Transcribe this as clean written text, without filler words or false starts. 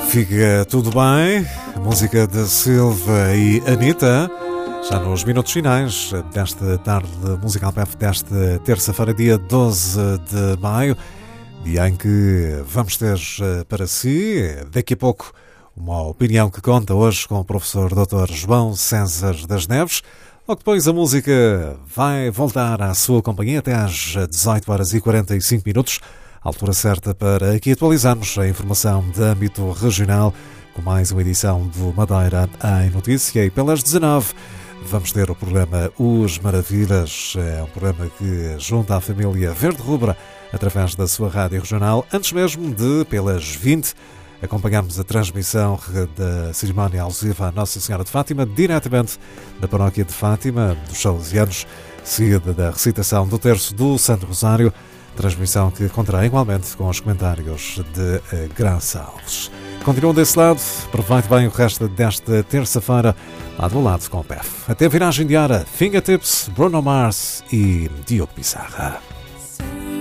Fica tudo bem, música de Silva e Anitta, já nos minutos finais desta tarde musical PF desta terça-feira, dia 12 de maio, dia em que vamos ter para si, daqui a pouco, uma opinião que conta hoje com o professor Dr. João César das Neves. Logo depois a música vai voltar à sua companhia até às 18 horas e 45 minutos, altura certa para aqui atualizarmos a informação de âmbito regional, com mais uma edição do Madeira em Notícia. E pelas 19 vamos ter o programa Os Maravilhas, é um programa que junta a família Verde Rubra através da sua rádio regional. Antes mesmo de, pelas 20, acompanhamos a transmissão da cerimónia alusiva à Nossa Senhora de Fátima, diretamente da paróquia de Fátima, dos Salesianos, seguida da recitação do terço do Santo Rosário, transmissão que contará igualmente com os comentários de Graça Alves. Continuam desse lado, aproveite bem o resto desta terça-feira, lado a lado com o PEF. Até a viragem de hora, Fingertips, Bruno Mars e Diogo Pissarra.